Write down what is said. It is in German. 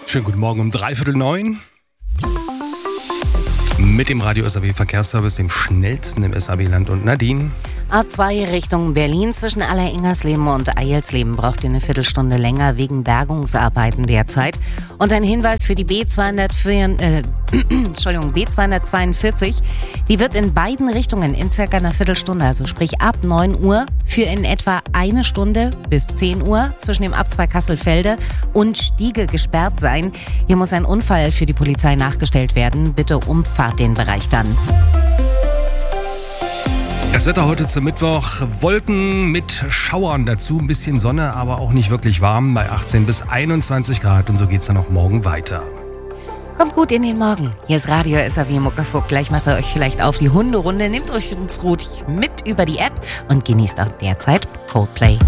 Schönen guten Morgen um 8:45. Mit dem Radio SAW Verkehrsservice, dem schnellsten im SAW-Land, und Nadine. A2 Richtung Berlin zwischen Alleringersleben und Eilsleben braucht ihr eine Viertelstunde länger wegen Bergungsarbeiten derzeit. Und ein Hinweis für die B242, die wird in beiden Richtungen in circa einer Viertelstunde, also sprich ab 9 Uhr, für in etwa eine Stunde bis 10 Uhr zwischen dem Ab2 Kasselfelde und Stiege gesperrt sein. Hier muss ein Unfall für die Polizei nachgestellt werden. Bitte umfahrt den Bereich dann. Das Wetter heute zum Mittwoch: Wolken mit Schauern dazu, ein bisschen Sonne, aber auch nicht wirklich warm, bei 18 bis 21 Grad. Und so geht's dann auch morgen weiter. Kommt gut in den Morgen. Hier ist Radio SAW Muckefuck. Gleich macht ihr euch vielleicht auf die Hunderunde, nehmt euch uns ruhig mit über die App und genießt auch derzeit Coldplay.